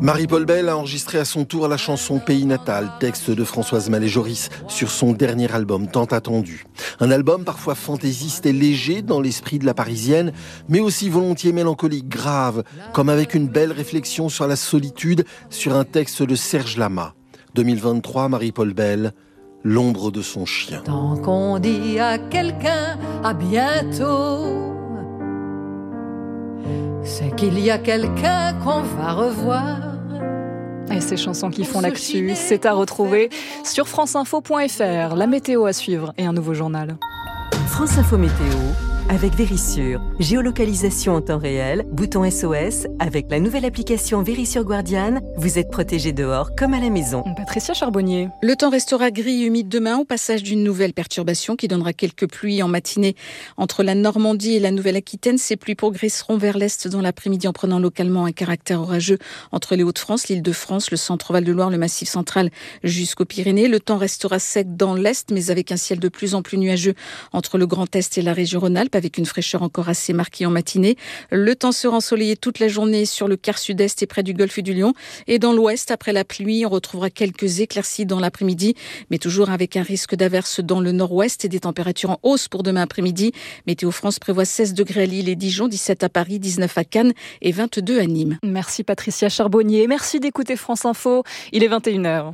Marie-Paul Bell a enregistré à son tour la chanson Pays natal, texte de Françoise Mallet-Joris, sur son dernier album tant attendu. Un album parfois fantaisiste et léger dans l'esprit de la Parisienne, mais aussi volontiers mélancolique, grave, comme avec une belle réflexion sur la solitude, sur un texte de Serge Lama. 2023, Marie-Paul Bell, L'ombre de son chien. Tant qu'on dit à quelqu'un à bientôt, c'est qu'il y a quelqu'un qu'on va revoir. Et ces chansons qui font l'actu, c'est à retrouver sur franceinfo.fr. La météo à suivre et un nouveau journal. France Info Météo avec Vérissure. Géolocalisation en temps réel, bouton SOS. Avec la nouvelle application Vérissure Guardian, vous êtes protégé dehors comme à la maison. Patricia Charbonnier. Le temps restera gris et humide demain au passage d'une nouvelle perturbation qui donnera quelques pluies en matinée entre la Normandie et la Nouvelle-Aquitaine. Ces pluies progresseront vers l'est dans l'après-midi en prenant localement un caractère orageux entre les Hauts-de-France, l'Île-de-France, le centre-Val de Loire, le Massif central jusqu'aux Pyrénées. Le temps restera sec dans l'est, mais avec un ciel de plus en plus nuageux entre le Grand Est et la région Rhône-Alpes, avec une fraîcheur encore assez marquée en matinée. Le temps sera ensoleillé toute la journée sur le quart sud-est et près du golfe du Lion. Et dans l'ouest, après la pluie, on retrouvera quelques éclaircies dans l'après-midi, mais toujours avec un risque d'averse dans le nord-ouest et des températures en hausse pour demain après-midi. Météo France prévoit 16 degrés à Lille et Dijon, 17 à Paris, 19 à Cannes et 22 à Nîmes. Merci Patricia Charbonnier. Merci d'écouter France Info. Il est 21h.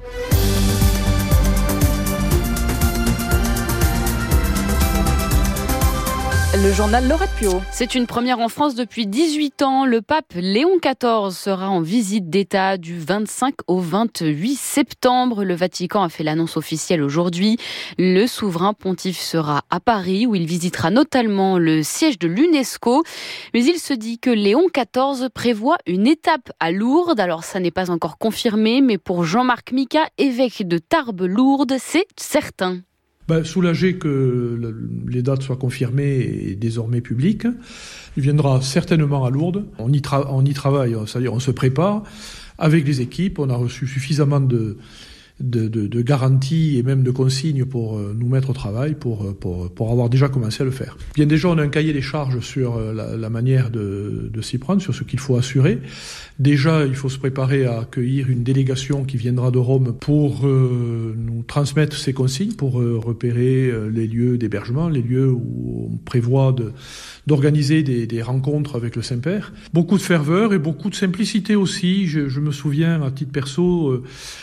Le journal Laurette Puot. C'est une première en France depuis 18 ans. Le pape Léon XIV sera en visite d'État du 25 au 28 septembre. Le Vatican a fait l'annonce officielle aujourd'hui. Le souverain pontife sera à Paris où il visitera notamment le siège de l'UNESCO. Mais il se dit que Léon XIV prévoit une étape à Lourdes. Alors ça n'est pas encore confirmé, mais pour Jean-Marc Micas, évêque de Tarbes-Lourdes, c'est certain. Soulagé que les dates soient confirmées et désormais publiques. Il viendra certainement à Lourdes. On y travaille, c'est-à-dire on se prépare avec les équipes. On a reçu suffisamment de garanties et même de consignes pour nous mettre au travail, pour avoir déjà commencé à le faire. Bien déjà, on a un cahier des charges sur la manière de s'y prendre, sur ce qu'il faut assurer. Déjà, il faut se préparer à accueillir une délégation qui viendra de Rome pour nous transmettre ces consignes, pour repérer les lieux d'hébergement, les lieux où on prévoit d'organiser des rencontres avec le Saint-Père. Beaucoup de ferveur et beaucoup de simplicité aussi. Je me souviens, à titre perso,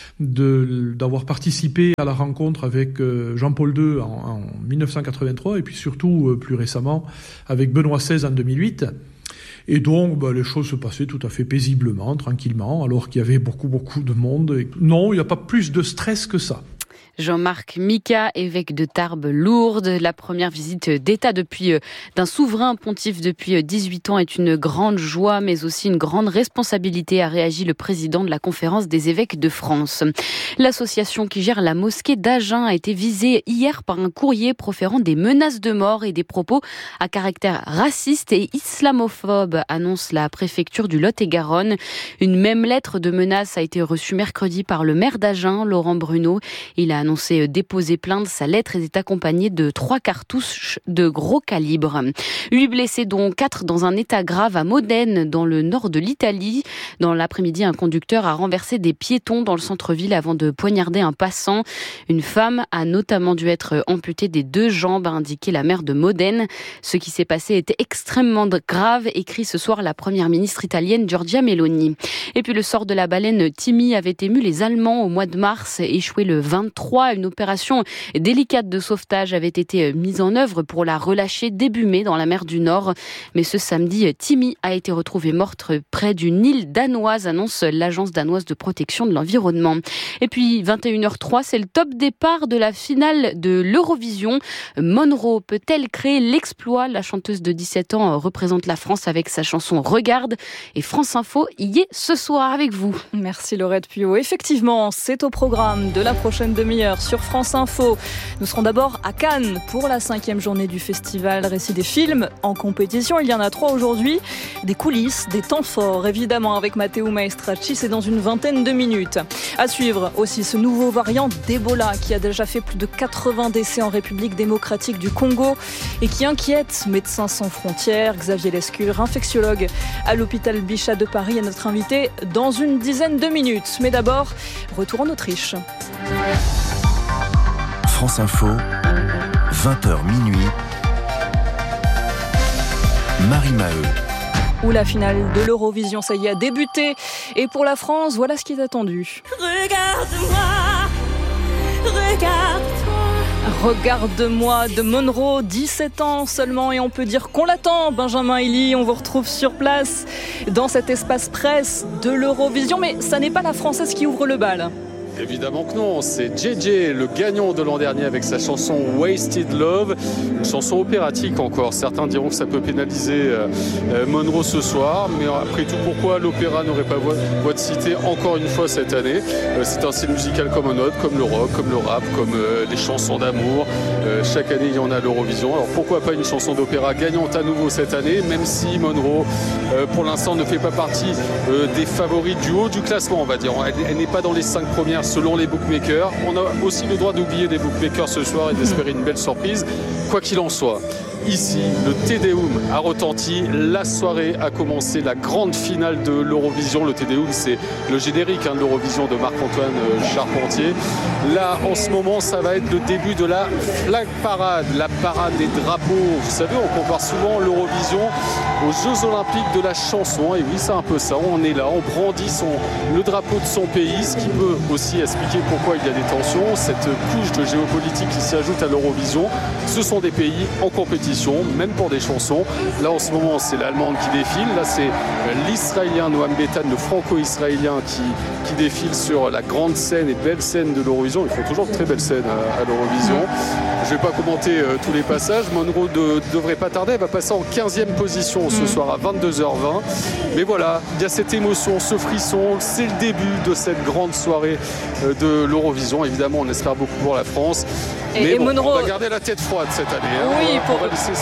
d'avoir participé à la rencontre avec Jean-Paul II en 1983 et puis surtout plus récemment avec Benoît XVI en 2008. Et donc, les choses se passaient tout à fait paisiblement, tranquillement, alors qu'il y avait beaucoup de monde. Et non, il n'y a pas plus de stress que ça. Jean-Marc Micas, évêque de Tarbes-Lourdes. La première visite d'État d'un souverain pontife depuis 18 ans est une grande joie, mais aussi une grande responsabilité, a réagi le président de la Conférence des évêques de France. L'association qui gère la mosquée d'Agen a été visée hier par un courrier proférant des menaces de mort et des propos à caractère raciste et islamophobe, annonce la préfecture du Lot-et-Garonne. Une même lettre de menace a été reçue mercredi par le maire d'Agen, Laurent Bruno. Il a annoncé déposer plainte. Sa lettre est accompagnée de 3 cartouches de gros calibre. 8 blessés, dont 4 dans un état grave à Modène, dans le nord de l'Italie. Dans l'après-midi, un conducteur a renversé des piétons dans le centre-ville avant de poignarder un passant. Une femme a notamment dû être amputée des 2 jambes, a indiqué la maire de Modène. Ce qui s'est passé était extrêmement grave, écrit ce soir la première ministre italienne Giorgia Meloni. Et puis le sort de la baleine Timmy avait ému les Allemands au mois de mars, échoué le 23. Une opération délicate de sauvetage avait été mise en œuvre pour la relâcher début mai dans la mer du Nord. Mais ce samedi, Timmy a été retrouvée morte près d'une île danoise, annonce l'agence danoise de protection de l'environnement. Et puis 21h03, c'est le top départ de la finale de l'Eurovision. Monroe peut-elle créer l'exploit? La chanteuse de 17 ans représente la France avec sa chanson Regarde. Et France Info y est ce soir avec vous. Merci Laurette Puot. Effectivement, c'est au programme de la prochaine demi-heure. demi-heure sur France Info. Nous serons d'abord à Cannes pour la 5e journée du festival Récit des films en compétition. Il y en a 3 aujourd'hui. Des coulisses, des temps forts, évidemment, avec Matteo Maestracci. C'est dans une vingtaine de minutes. À suivre aussi ce nouveau variant d'Ebola qui a déjà fait plus de 80 décès en République démocratique du Congo et qui inquiète Médecins sans frontières. Xavier Lescure, infectiologue à l'hôpital Bichat de Paris, est notre invité dans une dizaine de minutes. Mais d'abord, retour en Autriche. France Info, 20h minuit. Marie Maheu. Où la finale de l'Eurovision, ça y est, a débuté. Et pour la France, voilà ce qui est attendu. Regarde-moi de Monroe, 17 ans seulement, et on peut dire qu'on l'attend. Benjamin Elie, on vous retrouve sur place dans cet espace presse de l'Eurovision. Mais ça n'est pas la Française qui ouvre le bal. Évidemment que non, c'est JJ, le gagnant de l'an dernier avec sa chanson Wasted Love, une chanson opératique encore. Certains diront que ça peut pénaliser Monroe ce soir, mais après tout, pourquoi l'opéra n'aurait pas voix de cité encore une fois cette année? C'est un style musical comme un autre, comme le rock, comme le rap, comme les chansons d'amour. Chaque année, il y en a à l'Eurovision. Alors pourquoi pas une chanson d'opéra gagnante à nouveau cette année, même si Monroe, pour l'instant, ne fait pas partie des favoris du haut du classement, on va dire. Elle n'est pas dans les 5 premières selon les bookmakers. On a aussi le droit d'oublier les bookmakers ce soir et d'espérer une belle surprise. Quoi qu'il en soit, ici, le Te Deum a retenti, la soirée a commencé, la grande finale de l'Eurovision. Le Te Deum, c'est le générique de l'Eurovision de Marc-Antoine Charpentier. Là, en ce moment, ça va être le début de la flag parade, la parade des drapeaux. Vous savez, on compare souvent l'Eurovision aux Jeux Olympiques de la chanson. Et oui, c'est un peu ça. On est là, on brandit le drapeau de son pays, ce qui peut aussi expliquer pourquoi il y a des tensions. Cette couche de géopolitique qui s'y ajoute à l'Eurovision, ce sont des pays en compétition, même pour des chansons. Là, en ce moment, c'est l'Allemande qui défile. Là, c'est l'Israélien Noam Betan, le franco-israélien qui défile sur la grande scène et belle scène de l'Eurovision. Ils font toujours de très belles scènes à l'Eurovision. Je ne vais pas commenter tous les passages. Monroe ne devrait pas tarder. Elle va passer en 15e position ce soir à 22h20. Mais voilà, il y a cette émotion, ce frisson. C'est le début de cette grande soirée de l'Eurovision. Évidemment, on espère beaucoup pour la France. Mais bon, Monroe... on va garder la tête froide cette année. Oui, on va laisser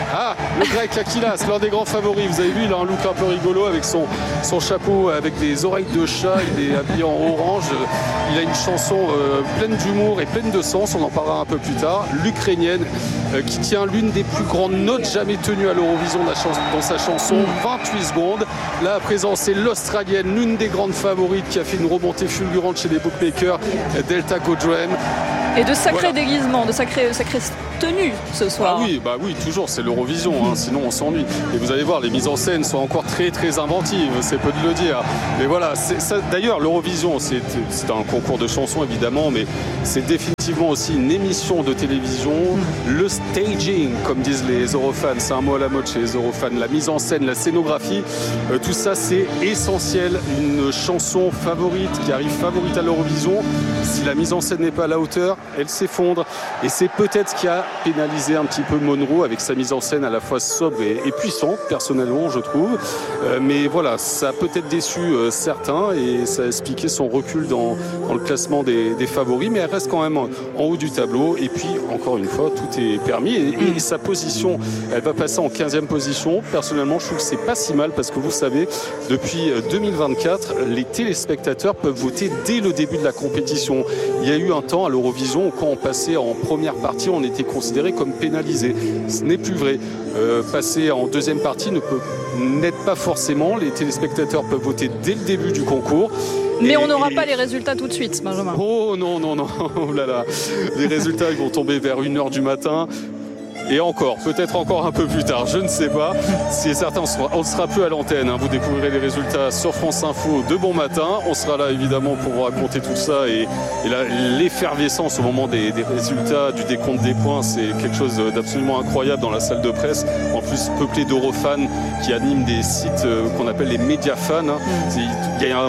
le grec Akilas, l'un des grands favoris. Vous avez vu, il a un look un peu rigolo avec son chapeau avec des oreilles de chat. Il est habillé en orange. Il a une chanson pleine d'humour et pleine de sens. On en parlera un peu plus tard. L'Ukrainienne qui tient l'une des plus grandes notes jamais tenues à l'Eurovision dans sa chanson, 28 secondes. Là, à présent, c'est l'Australienne, l'une des grandes favorites qui a fait une remontée fulgurante chez les bookmakers, Delta Goldrem. Et de sacrés déguisements, de sacrées tenues ce soir. Ah oui, toujours, c'est l'Eurovision, sinon on s'ennuie. Et vous allez voir, les mises en scène sont encore très très inventives, c'est peu de le dire. Mais voilà, d'ailleurs, l'Eurovision, c'est un concours de chansons évidemment, mais c'est définitivement aussi une émission de télévision. Le staging, comme disent les Eurofans, c'est un mot à la mode chez les Eurofans, la mise en scène, la scénographie, tout ça c'est essentiel. Une chanson favorite qui arrive favorite à l'Eurovision, si la mise en scène n'est pas à la hauteur, elle s'effondre. Et c'est peut-être ce qui a pénalisé un petit peu Monroe avec sa mise en scène à la fois sobre et puissante, personnellement, je trouve. Mais voilà, ça a peut-être déçu certains et ça a expliqué son recul dans le classement des favoris. Mais elle reste quand même en haut du tableau. Et puis, encore une fois, tout est permis. Et sa position, elle va passer en 15e position. Personnellement, je trouve que c'est pas si mal parce que vous savez, depuis 2024, les téléspectateurs peuvent voter dès le début de la compétition. Il y a eu un temps à l'Eurovision où quand on passait en première partie, on était considéré comme pénalisé. Ce n'est plus vrai. Passer en deuxième partie n'aide pas forcément. Les téléspectateurs peuvent voter dès le début du concours. Mais on n'aura pas les résultats tout de suite, Benjamin. Oh non, oh là là. Les résultats ils vont tomber vers 1h du matin. Et peut-être encore un peu plus tard, je ne sais pas. Si certain, on ne sera plus à l'antenne. Vous découvrirez les résultats sur France Info de bon matin. On sera là évidemment pour vous raconter tout ça. Et là, l'effervescence au moment des résultats, du décompte des points, c'est quelque chose d'absolument incroyable dans la salle de presse. En plus, peuplé d'Eurofans qui animent des sites qu'on appelle les médiafans. Il y a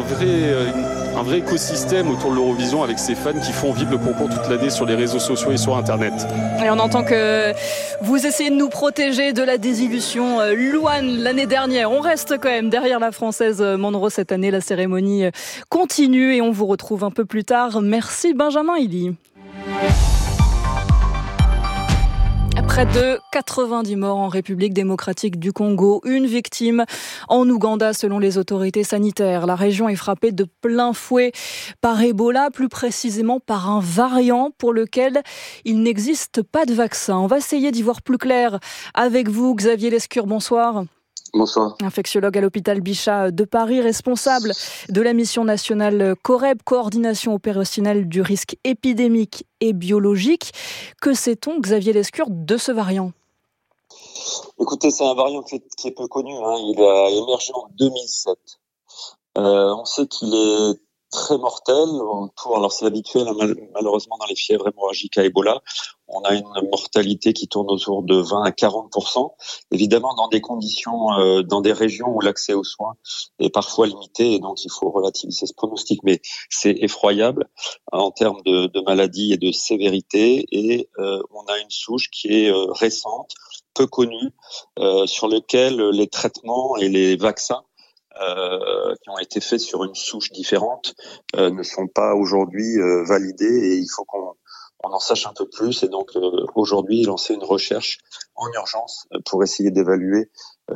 un vrai écosystème autour de l'Eurovision avec ces fans qui font vivre le concours toute l'année sur les réseaux sociaux et sur Internet. Et on entend que vous essayez de nous protéger de la désillusion. Louane, l'année dernière, on reste quand même derrière la Française Monroe cette année. La cérémonie continue et on vous retrouve un peu plus tard. Merci Benjamin Elie. Près de 90 morts en République démocratique du Congo, une victime en Ouganda selon les autorités sanitaires. La région est frappée de plein fouet par Ebola, plus précisément par un variant pour lequel il n'existe pas de vaccin. On va essayer d'y voir plus clair avec vous, Xavier Lescure, bonsoir. Bonsoir. Infectiologue à l'hôpital Bichat de Paris, responsable de la mission nationale COREB, coordination opérationnelle du risque épidémique et biologique. Que sait-on, Xavier Lescure, de ce variant ? Écoutez, c'est un variant qui est peu connu. Il a émergé en 2007. On sait qu'il est très mortel. Alors c'est habituel, malheureusement, dans les fièvres hémorragiques à Ebola. On a une mortalité qui tourne autour de 20 à 40%. Évidemment, dans des conditions, dans des régions où l'accès aux soins est parfois limité, et donc il faut relativiser ce pronostic. Mais c'est effroyable en termes de maladie et de sévérité. Et on a une souche qui est récente, peu connue, sur lequel les traitements et les vaccins qui ont été faits sur une souche différente ne sont pas aujourd'hui validés, et il faut qu'on en sache un peu plus. Et donc aujourd'hui lancer une recherche en urgence pour essayer d'évaluer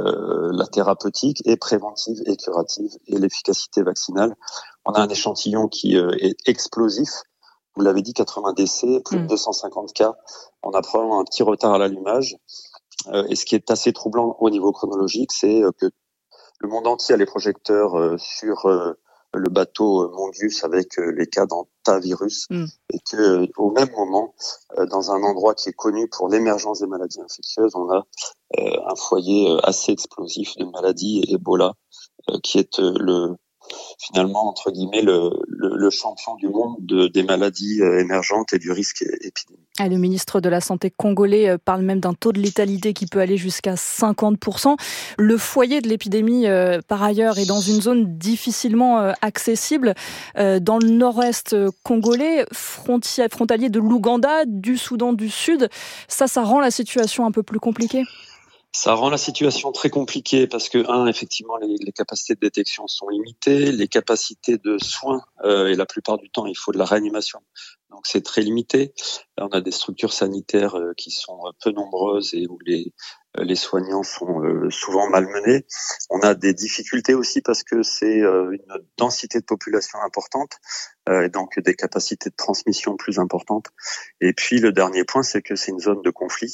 la thérapeutique et préventive et curative et l'efficacité vaccinale. On a un échantillon qui est explosif. Vous l'avez dit, 80 décès, plus de 250 cas. On a probablement un petit retard à l'allumage. Et ce qui est assez troublant au niveau chronologique, c'est que le monde entier a les projecteurs sur le bateau Mondius avec les cas d'antavirus, et que au même moment, dans un endroit qui est connu pour l'émergence des maladies infectieuses, on a un foyer assez explosif de maladies Ebola, qui est finalement, entre guillemets, le champion du monde des maladies émergentes et du risque épidémique. Le ministre de la Santé congolais parle même d'un taux de létalité qui peut aller jusqu'à 50%. Le foyer de l'épidémie, par ailleurs, est dans une zone difficilement accessible. Dans le nord-est congolais, frontalier de l'Ouganda, du Soudan du Sud, ça rend la situation un peu plus compliquée. Ça rend la situation très compliquée parce que, effectivement, les capacités de détection sont limitées, les capacités de soins, et la plupart du temps, il faut de la réanimation. Donc, c'est très limité. Là, on a des structures sanitaires qui sont peu nombreuses et où les soignants sont souvent malmenés. On a des difficultés aussi parce que c'est une densité de population importante, et donc des capacités de transmission plus importantes. Et puis, le dernier point, c'est que c'est une zone de conflit.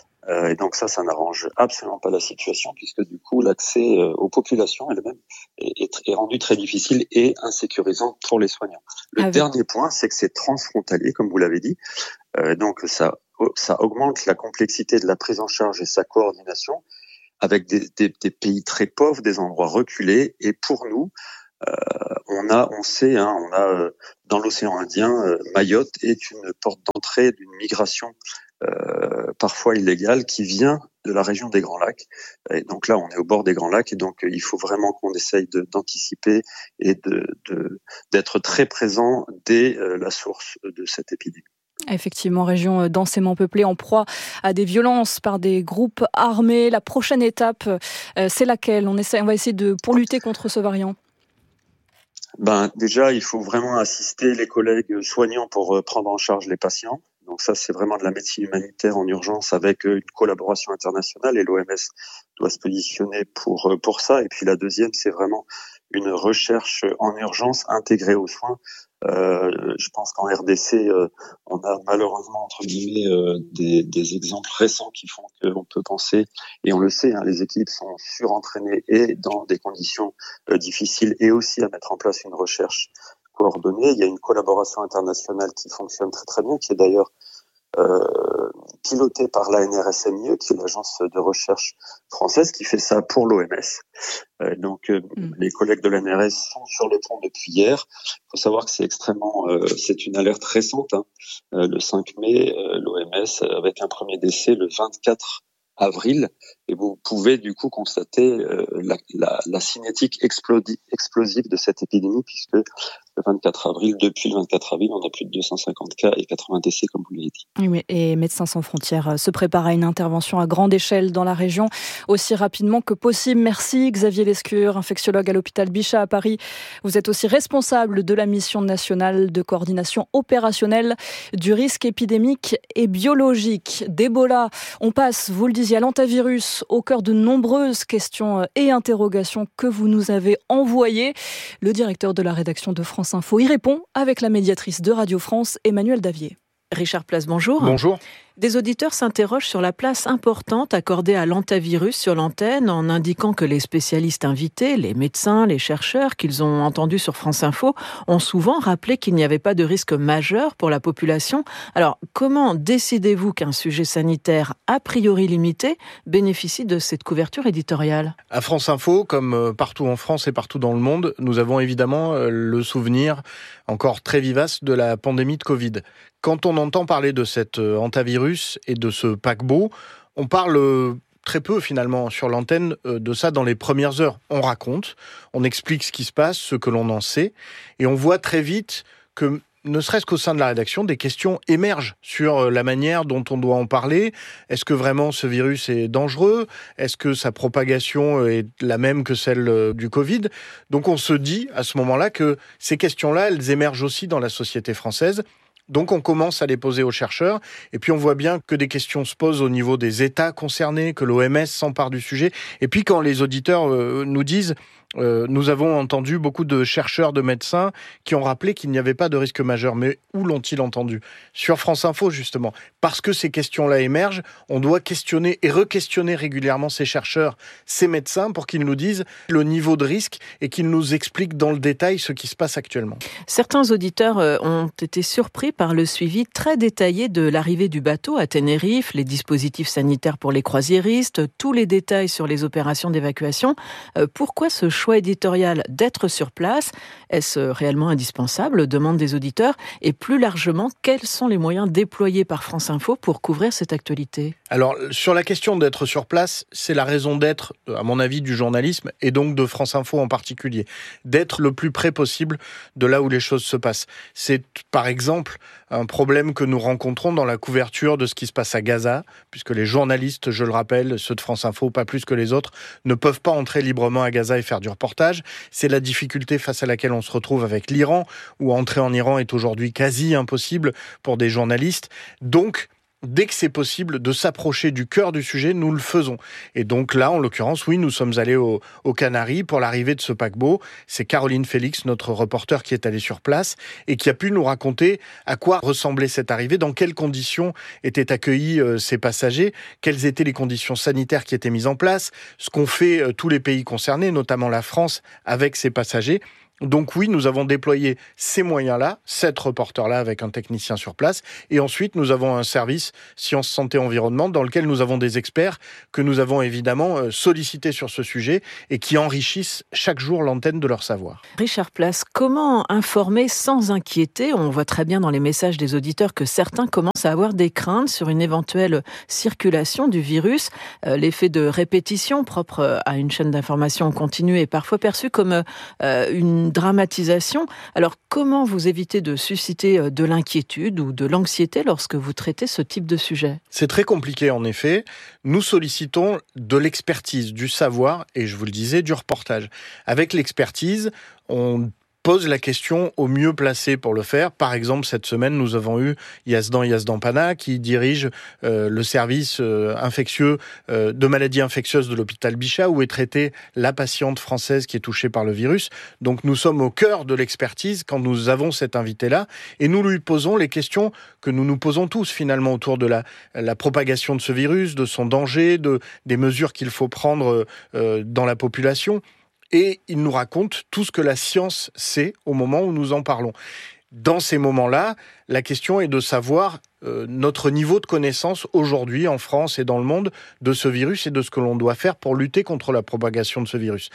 Et donc ça n'arrange absolument pas la situation, puisque du coup l'accès aux populations elles-mêmes est rendu très difficile et insécurisant pour les soignants. Le dernier point, c'est que c'est transfrontalier, comme vous l'avez dit, donc ça augmente la complexité de la prise en charge et sa coordination avec des pays très pauvres, des endroits reculés, et pour nous, on sait, dans l'océan Indien, Mayotte est une porte d'entrée d'une migration parfois illégale qui vient de la région des Grands Lacs. Et donc là, on est au bord des Grands Lacs, et donc il faut vraiment qu'on essaye d'anticiper et d'être très présent dès la source de cette épidémie. Effectivement, région densément peuplée, en proie à des violences par des groupes armés. La prochaine étape, c'est laquelle ? On va essayer pour lutter contre ce variant. Déjà, il faut vraiment assister les collègues soignants pour prendre en charge les patients. Donc ça, c'est vraiment de la médecine humanitaire en urgence avec une collaboration internationale, et l'OMS doit se positionner pour ça. Et puis la deuxième, c'est vraiment une recherche en urgence intégrée aux soins. Je pense qu'en RDC, on a malheureusement, entre guillemets, des exemples récents qui font qu'on peut penser, et on le sait, les équipes sont surentraînées et dans des conditions difficiles, et aussi à mettre en place une recherche coordonnée. Il y a une collaboration internationale qui fonctionne très très bien, qui est d'ailleurs pilotée par l'ANRSMIE, qui est l'agence de recherche française qui fait ça pour l'OMS. Les collègues de l'ANRS sont sur le pont depuis hier. Il faut savoir que c'est une alerte récente. Le 5 mai, l'OMS, avec un premier décès le 24 avril, et vous pouvez du coup constater la cinétique explosive de cette épidémie, puisque le 24 avril. Depuis le 24 avril, on a plus de 250 cas et 80 décès, comme vous l'avez dit. Oui, et Médecins sans frontières se prépare à une intervention à grande échelle dans la région, aussi rapidement que possible. Merci Xavier Lescure, infectiologue à l'hôpital Bichat à Paris. Vous êtes aussi responsable de la mission nationale de coordination opérationnelle du risque épidémique et biologique. D'Ebola, on passe, vous le disiez, à l'hantavirus, au cœur de nombreuses questions et interrogations que vous nous avez envoyées. Le directeur de la rédaction de France Info y répond avec la médiatrice de Radio France, Emmanuelle Davier. Richard Place, bonjour. Bonjour. Des auditeurs s'interrogent sur la place importante accordée à l'hantavirus sur l'antenne en indiquant que les spécialistes invités, les médecins, les chercheurs qu'ils ont entendus sur France Info ont souvent rappelé qu'il n'y avait pas de risque majeur pour la population. Alors, comment décidez-vous qu'un sujet sanitaire a priori limité bénéficie de cette couverture éditoriale ? À France Info, comme partout en France et partout dans le monde, nous avons évidemment le souvenir encore très vivace de la pandémie de Covid. Quand on entend parler de cet hantavirus et de ce paquebot, on parle très peu finalement sur l'antenne de ça dans les premières heures. On raconte, on explique ce qui se passe, ce que l'on en sait, et on voit très vite que, ne serait-ce qu'au sein de la rédaction, des questions émergent sur la manière dont on doit en parler. Est-ce que vraiment ce virus est dangereux ? Est-ce que sa propagation est la même que celle du Covid ? Donc on se dit à ce moment-là que ces questions-là, elles émergent aussi dans la société française. Donc on commence à les poser aux chercheurs et puis on voit bien que des questions se posent au niveau des États concernés, que l'OMS s'empare du sujet. Et puis quand les auditeurs nous disent nous avons entendu beaucoup de chercheurs, de médecins qui ont rappelé qu'il n'y avait pas de risque majeur. Mais où l'ont-ils entendu ? Sur France Info, justement. Parce que ces questions-là émergent, on doit questionner et re-questionner régulièrement ces chercheurs, ces médecins, pour qu'ils nous disent le niveau de risque et qu'ils nous expliquent dans le détail ce qui se passe actuellement. Certains auditeurs ont été surpris par le suivi très détaillé de l'arrivée du bateau à Tenerife, les dispositifs sanitaires pour les croisiéristes, tous les détails sur les opérations d'évacuation. Pourquoi ce choix éditorial d'être sur place? Est-ce réellement indispensable? Demandent des auditeurs. Et plus largement, quels sont les moyens déployés par France Info pour couvrir cette actualité? Alors, sur la question d'être sur place, c'est la raison d'être, à mon avis, du journalisme et donc de France Info en particulier. D'être le plus près possible de là où les choses se passent. C'est, par exemple, un problème que nous rencontrons dans la couverture de ce qui se passe à Gaza, puisque les journalistes, je le rappelle, ceux de France Info, pas plus que les autres, ne peuvent pas entrer librement à Gaza et faire du reportage. C'est la difficulté face à laquelle on se retrouve avec l'Iran, où entrer en Iran est aujourd'hui quasi impossible pour des journalistes. Donc, dès que c'est possible de s'approcher du cœur du sujet, nous le faisons. Et donc là, en l'occurrence, oui, nous sommes allés aux Canaries pour l'arrivée de ce paquebot. C'est Caroline Félix, notre reporter, qui est allée sur place et qui a pu nous raconter à quoi ressemblait cette arrivée, dans quelles conditions étaient accueillis ces passagers, quelles étaient les conditions sanitaires qui étaient mises en place, ce qu'ont fait tous les pays concernés, notamment la France, avec ces passagers. Donc oui, nous avons déployé ces moyens-là, 7 reporters-là avec un technicien sur place. Et ensuite, nous avons un service Sciences, Santé, Environnement dans lequel nous avons des experts que nous avons évidemment sollicités sur ce sujet et qui enrichissent chaque jour l'antenne de leur savoir. Richard Place, comment informer sans inquiéter? On voit très bien dans les messages des auditeurs que certains commencent à avoir des craintes sur une éventuelle circulation du virus. L'effet de répétition propre à une chaîne d'information continue est parfois perçu comme une dramatisation. Alors, comment vous évitez de susciter de l'inquiétude ou de l'anxiété lorsque vous traitez ce type de sujet? C'est très compliqué, en effet. Nous sollicitons de l'expertise, du savoir et, je vous le disais, du reportage. Avec l'expertise, on pose la question au mieux placé pour le faire. Par exemple, cette semaine, nous avons eu Yazdan Pana qui dirige le service infectieux de maladies infectieuses de l'hôpital Bichat où est traitée la patiente française qui est touchée par le virus. Donc nous sommes au cœur de l'expertise quand nous avons cet invité-là et nous lui posons les questions que nous nous posons tous finalement autour de la propagation de ce virus, de son danger, des mesures qu'il faut prendre dans la population. Et il nous raconte tout ce que la science sait au moment où nous en parlons. Dans ces moments-là, la question est de savoir notre niveau de connaissance aujourd'hui en France et dans le monde de ce virus et de ce que l'on doit faire pour lutter contre la propagation de ce virus.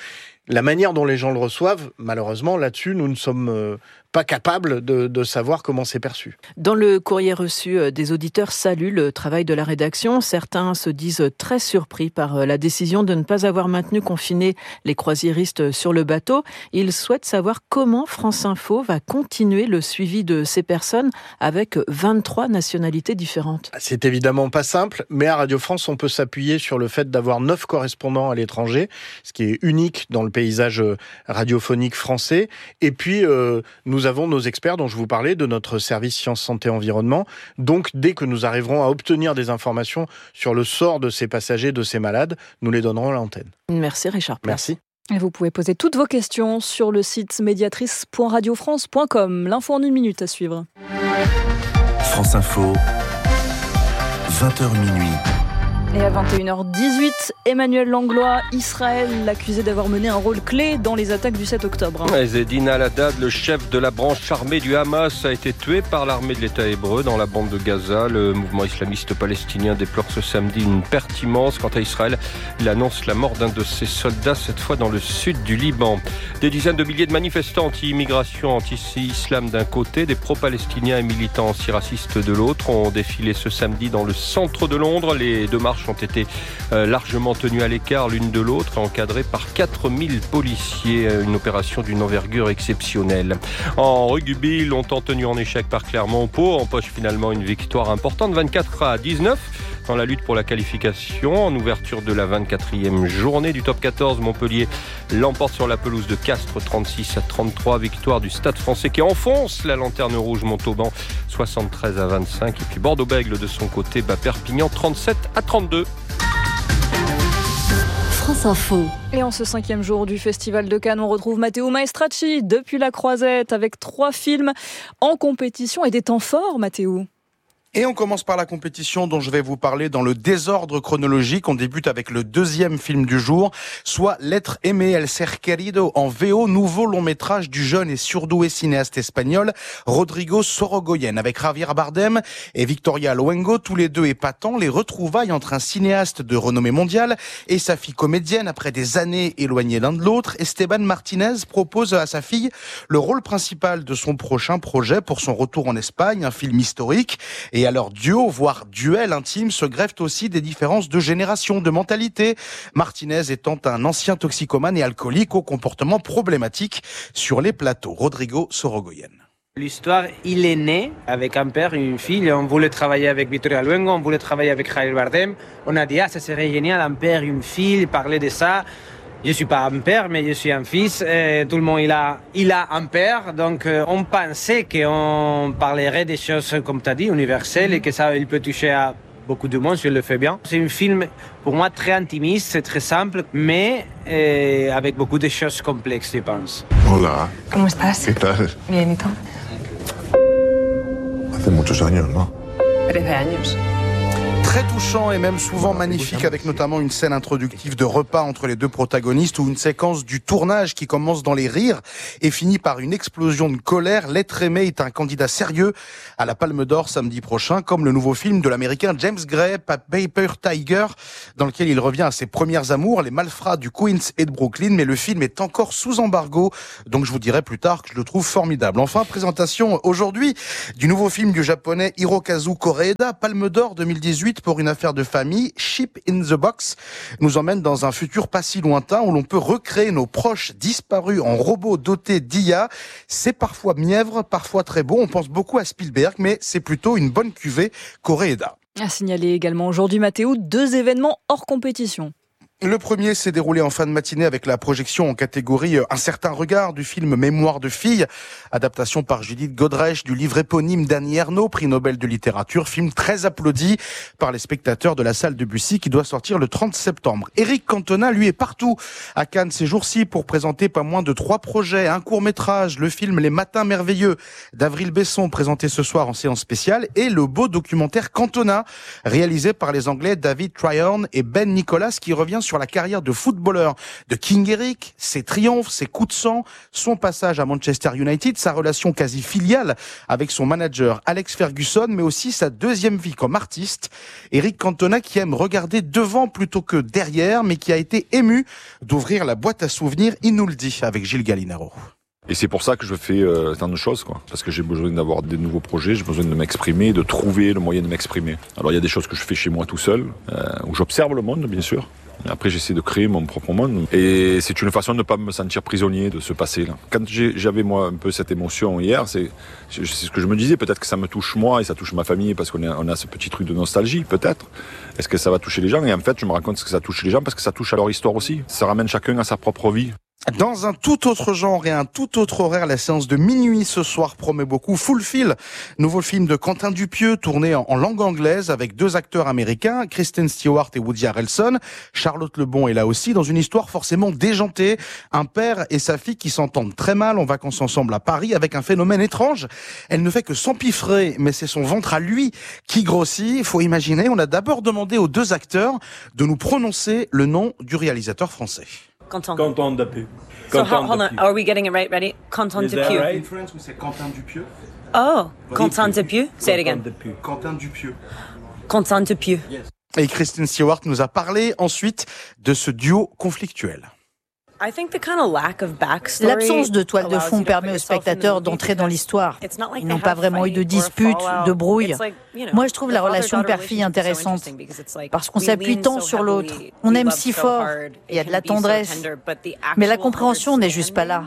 La manière dont les gens le reçoivent, malheureusement, là-dessus, nous ne sommes pas capables de savoir comment c'est perçu. Dans le courrier reçu, des auditeurs saluent le travail de la rédaction. Certains se disent très surpris par la décision de ne pas avoir maintenu confinés les croisiéristes sur le bateau. Ils souhaitent savoir comment France Info va continuer le suivi de ces personnes avec 23 nationalités différentes. C'est évidemment pas simple, mais à Radio France, on peut s'appuyer sur le fait d'avoir 9 correspondants à l'étranger, ce qui est unique dans le paysage radiophonique français. Et puis, nous avons nos experts dont je vous parlais, de notre service Sciences, Santé, Environnement. Donc, dès que nous arriverons à obtenir des informations sur le sort de ces passagers, de ces malades, nous les donnerons à l'antenne. Merci Richard Place. Merci. Et vous pouvez poser toutes vos questions sur le site médiatrice.radiofrance.com. L'info en 1 minute à suivre. France Info, 20h minuit. Et à 21h18, Emmanuel Langlois, Israël, l'accusé d'avoir mené un rôle clé dans les attaques du 7 octobre. Zedine Al-Haddad, le chef de la branche armée du Hamas, a été tué par l'armée de l'État hébreu dans la bande de Gaza. Le mouvement islamiste palestinien déplore ce samedi une perte immense. Quant à Israël, il annonce la mort d'un de ses soldats, cette fois dans le sud du Liban. Des dizaines de milliers de manifestants anti-immigration, anti-islam d'un côté, des pro-palestiniens et militants antiracistes de l'autre ont défilé ce samedi dans le centre de Londres. Les deux marches ont été largement tenues à l'écart l'une de l'autre, encadrées par 4000 policiers, une opération d'une envergure exceptionnelle. En rugby, longtemps tenu en échec par Clermont-Pau, empoche finalement une victoire importante, 24-19 dans la lutte pour la qualification. En ouverture de la 24e journée du top 14, Montpellier l'emporte sur la pelouse de Castres 36-33, victoire du Stade français qui enfonce la lanterne rouge Montauban 73-25, et puis Bordeaux-Bègles de son côté bat Perpignan 37-32. France Info. Et en ce 5e jour du Festival de Cannes, on retrouve Matteo Maestracci depuis La Croisette avec 3 films en compétition et des temps forts, Matteo. Et on commence par la compétition dont je vais vous parler dans le désordre chronologique. On débute avec le 2e film du jour, soit L'être aimé, El ser querido en VO, nouveau long métrage du jeune et surdoué cinéaste espagnol Rodrigo Sorogoyen, avec Javier Bardem et Victoria Luengo, tous les deux épatants. Les retrouvailles entre un cinéaste de renommée mondiale et sa fille comédienne après des années éloignées l'un de l'autre. Esteban Martinez propose à sa fille le rôle principal de son prochain projet pour son retour en Espagne, un film historique. Et à leur duo, voire duel intime, se greffent aussi des différences de génération, de mentalité. Martinez étant un ancien toxicomane et alcoolique au comportement problématique sur les plateaux. Rodrigo Sorogoyen. L'histoire, il est né avec un père et une fille. On voulait travailler avec Victoria Luengo, on voulait travailler avec Javier Bardem. On a dit, ça serait génial, un père et une fille, parler de ça. Je suis pas un père, mais je suis un fils. Et tout le monde, il a un père. Donc, on pensait qu'on parlerait des choses, comme tu as dit, universelles, et que ça, il peut toucher à beaucoup de monde si on le fait bien. C'est un film, pour moi, très intimiste, c'est très simple, mais avec beaucoup de choses complexes, je pense. Hola. ¿Cómo estás? ¿Qué tal? Bien, ¿y tú? Hace muchos años, ¿no? 13 años. Très touchant et même souvent magnifique, avec notamment une scène introductive de repas entre les deux protagonistes ou une séquence du tournage qui commence dans les rires et finit par une explosion de colère. L'être aimé est un candidat sérieux à la Palme d'Or samedi prochain, comme le nouveau film de l'américain James Gray, Paper Tiger, dans lequel il revient à ses premières amours, les malfrats du Queens et de Brooklyn, mais le film est encore sous embargo, donc je vous dirai plus tard que je le trouve formidable. Enfin, présentation aujourd'hui du nouveau film du japonais Hirokazu Koreeda, Palme d'Or 2018 pour une affaire de famille. Ship in the Box nous emmène dans un futur pas si lointain où l'on peut recréer nos proches disparus en robots dotés d'IA. C'est parfois mièvre, parfois très beau. On pense beaucoup à Spielberg, mais c'est plutôt une bonne cuvée Koreeda. À signaler également aujourd'hui, Mathéo, 2 événements hors compétition. Le premier s'est déroulé en fin de matinée avec la projection en catégorie Un certain regard du film Mémoire de fille, adaptation par Judith Godrèche du livre éponyme d'Annie Ernaux, prix Nobel de littérature, film très applaudi par les spectateurs de la salle de Bussy qui doit sortir le 30 septembre. Éric Cantona, lui, est partout à Cannes ces jours-ci pour présenter pas moins de 3 projets, un court-métrage, le film Les Matins Merveilleux d'Avril Besson présenté ce soir en séance spéciale et le beau documentaire Cantona réalisé par les Anglais David Tryon et Ben Nicholas qui revient sur la carrière de footballeur de King Eric, ses triomphes, ses coups de sang, son passage à Manchester United, sa relation quasi filiale avec son manager Alex Ferguson, mais aussi sa deuxième vie comme artiste. Eric Cantona qui aime regarder devant plutôt que derrière, mais qui a été ému d'ouvrir la boîte à souvenirs, il nous le dit avec Gilles Gallinaro. Et c'est pour ça que je fais tant de choses, quoi. Parce que j'ai besoin d'avoir des nouveaux projets, j'ai besoin de m'exprimer, de trouver le moyen de m'exprimer. Alors il y a des choses que je fais chez moi tout seul, où j'observe le monde, bien sûr. Et après, j'essaie de créer mon propre monde. Et c'est une façon de ne pas me sentir prisonnier de ce passé-là. Quand j'avais, moi, un peu cette émotion hier, c'est ce que je me disais. Peut-être que ça me touche moi et ça touche ma famille parce qu'on a ce petit truc de nostalgie, peut-être. Est-ce que ça va toucher les gens? Et en fait, je me rends compte que ça touche les gens parce que ça touche à leur histoire aussi. Ça ramène chacun à sa propre vie. Dans un tout autre genre et un tout autre horaire, la séance de minuit ce soir promet beaucoup. Fulfill, nouveau film de Quentin Dupieux, tourné en langue anglaise avec 2 acteurs américains, Kristen Stewart et Woody Harrelson. Charlotte Lebon est là aussi, dans une histoire forcément déjantée. Un père et sa fille qui s'entendent très mal en vacances ensemble à Paris avec un phénomène étrange. Elle ne fait que s'empiffrer, mais c'est son ventre à lui qui grossit. Il faut imaginer, on a d'abord demandé aux 2 acteurs de nous prononcer le nom du réalisateur français. Quentin Dupieux. So hold on, are we getting it right? Ready? Quentin Dupieux. Right? In France, we say Quentin Dupieux. Oh, Quentin Dupieux. Say it again. Quentin Dupieux. Quentin Dupieux. Yes. Et Kristen Stewart nous a parlé ensuite de ce duo conflictuel. L'absence de toile de fond permet aux spectateurs d'entrer dans l'histoire. Ils n'ont pas vraiment eu de dispute, de brouille. Moi, je trouve la relation père-fille intéressante parce qu'on s'appuie tant sur l'autre. On aime si fort, il y a de la tendresse. Mais la compréhension n'est juste pas là.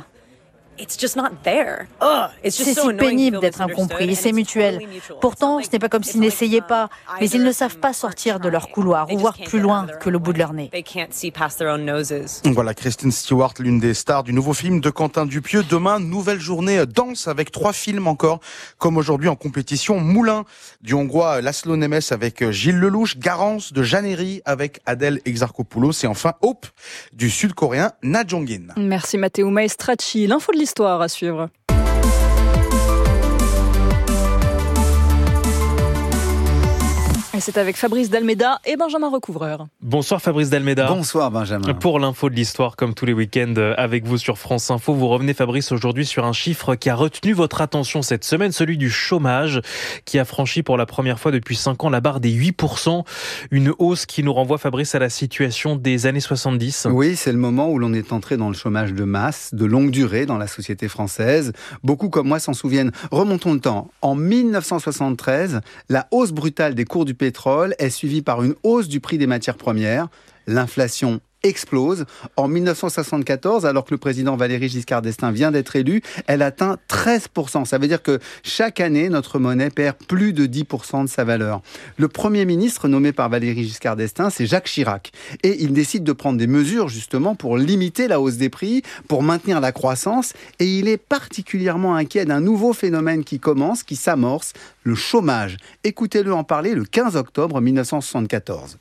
C'est si pénible d'être incompris, c'est mutuel. Pourtant, ce n'est pas comme s'ils n'essayaient pas, mais ils ne savent pas sortir de leur couloir ou voir plus loin que le bout de leur nez. Voilà Kristen Stewart, l'une des stars du nouveau film de Quentin Dupieux. Demain, nouvelle journée danse avec 3 films encore, comme aujourd'hui en compétition. Moulin du Hongrois Laszlo Nemes avec Gilles Lelouch, Garance de Jeannery avec Adèle Exarchopoulos et enfin Hope du Sud-Coréen Na Jong-in. Merci Matteo Maestracci. L'info de l'histoire à suivre. Et c'est avec Fabrice Dalméda et Benjamin Recouvreur. Bonsoir Fabrice Dalméda. Bonsoir Benjamin. Pour l'info de l'histoire, comme tous les week-ends avec vous sur France Info, vous revenez Fabrice aujourd'hui sur un chiffre qui a retenu votre attention cette semaine, celui du chômage, qui a franchi pour la première fois depuis 5 ans la barre des 8%. Une hausse qui nous renvoie Fabrice à la situation des années 70. Oui, c'est le moment où l'on est entré dans le chômage de masse, de longue durée dans la société française. Beaucoup comme moi s'en souviennent. Remontons le temps. En 1973, la hausse brutale des cours du pétrole est suivie par une hausse du prix des matières premières. L'inflation explose. En 1974, alors que le président Valéry Giscard d'Estaing vient d'être élu, elle atteint 13%. Ça veut dire que chaque année, notre monnaie perd plus de 10% de sa valeur. Le Premier ministre nommé par Valéry Giscard d'Estaing, c'est Jacques Chirac. Et il décide de prendre des mesures justement pour limiter la hausse des prix, pour maintenir la croissance. Et il est particulièrement inquiet d'un nouveau phénomène qui commence, qui s'amorce, le chômage. Écoutez-le en parler le 15 octobre 1974.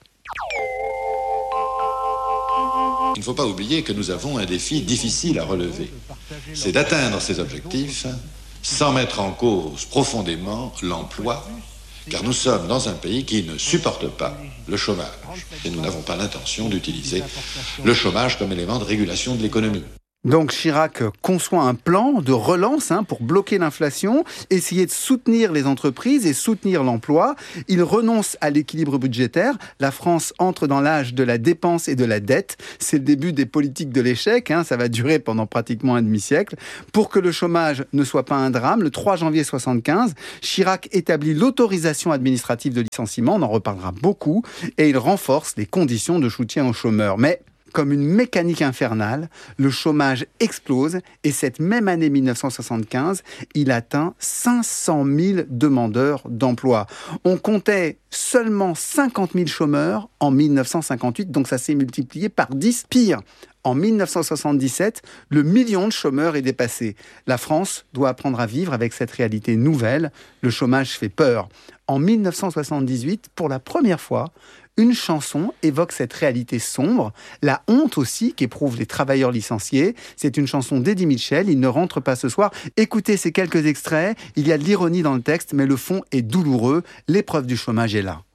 Il ne faut pas oublier que nous avons un défi difficile à relever. C'est d'atteindre ces objectifs sans mettre en cause profondément l'emploi, car nous sommes dans un pays qui ne supporte pas le chômage. Et nous n'avons pas l'intention d'utiliser le chômage comme élément de régulation de l'économie. Donc Chirac conçoit un plan de relance pour bloquer l'inflation, essayer de soutenir les entreprises et soutenir l'emploi. Il renonce à l'équilibre budgétaire. La France entre dans l'âge de la dépense et de la dette. C'est le début des politiques de l'échec. Ça va durer pendant pratiquement un demi-siècle. Pour que le chômage ne soit pas un drame, le 3 janvier 1975, Chirac établit l'autorisation administrative de licenciement. On en reparlera beaucoup. Et il renforce les conditions de soutien aux chômeurs. Mais comme une mécanique infernale, le chômage explose et cette même année 1975, il atteint 500 000 demandeurs d'emploi. On comptait seulement 50 000 chômeurs en 1958, donc ça s'est multiplié par 10. Pire, en 1977, le million de chômeurs est dépassé. La France doit apprendre à vivre avec cette réalité nouvelle. Le chômage fait peur. En 1978, pour la première fois, une chanson évoque cette réalité sombre, la honte aussi qu'éprouvent les travailleurs licenciés. C'est une chanson d'Eddie Mitchell, il ne rentre pas ce soir. Écoutez ces quelques extraits, il y a de l'ironie dans le texte, mais le fond est douloureux. L'épreuve du chômage est là.